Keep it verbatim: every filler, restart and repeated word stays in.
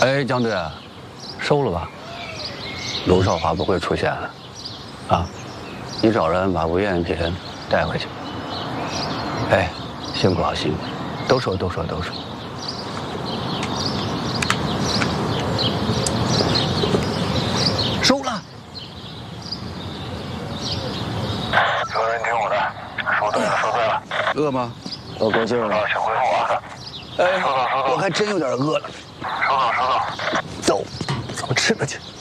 哎，江队，收了吧。卢少华不会出现了，啊，你找人把吴艳萍带回去。哎，辛苦啊，辛苦，都说都说都说。收了。 所有人听我的，说对了，说对了。 饿吗？ 我够劲了， 请回复啊。 哎， 收到收到， 我还真有点饿了。 收到收到。 走，走吃吧去。